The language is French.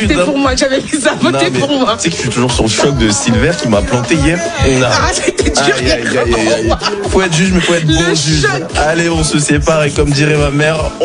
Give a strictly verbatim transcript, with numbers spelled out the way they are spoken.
c'était hein. pour moi que j'avais mis ça, Non, votez mais pour moi. Tu sais que je suis toujours sur le choc de Silver qui m'a planté hier. On a... Ah, c'était dur, Aïe, aïe, aïe, aïe, aïe. Faut être juge, mais faut être bon Le juge. choc. Allez, on se sépare et comme dirait ma mère,